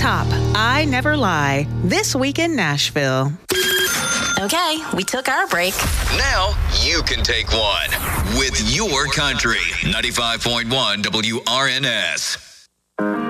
Top I Never Lie, This Week in Nashville. Okay, we took our break. Now you can take one with your country. 95.1 WRNS.